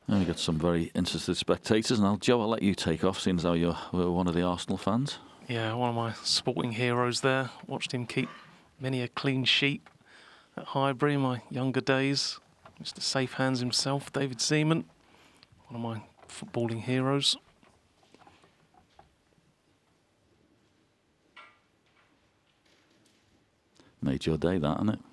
And we've got some very interested spectators. Now, Joe, I'll let you take off, seeing as how you're one of the Arsenal fans. Yeah, one of my sporting heroes there. Watched him keep many a clean sheet at Highbury in my younger days. Mr. Safe Hands himself, David Seaman, one of my footballing heroes. Made your day, that, hasn't it?